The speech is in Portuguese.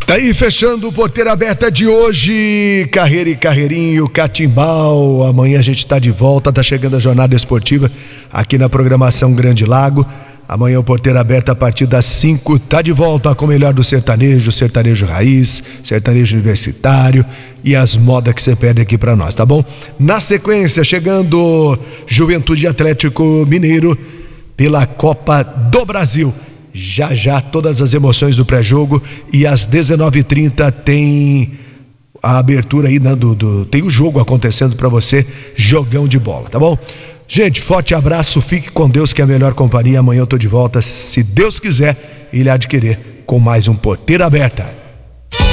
Tá aí, fechando o Porteira Aberta de hoje, Carreira e Carreirinho, Catimbau. Amanhã a gente tá de volta, tá chegando a jornada esportiva aqui na programação Grande Lago. Amanhã o Porteira Aberta a partir das 5 tá de volta com o melhor do sertanejo, sertanejo raiz, sertanejo universitário e as modas que você pede aqui pra nós, tá bom? Na sequência, chegando Juventude Atlético Mineiro pela Copa do Brasil. Já todas as emoções do pré-jogo, e às 19h30 tem a abertura aí, né, tem o jogo acontecendo pra você, jogão de bola, tá bom? Gente, forte abraço, fique com Deus, que é a melhor companhia. Amanhã eu tô de volta, se Deus quiser, Ele há de querer, com mais um Porteira Aberta.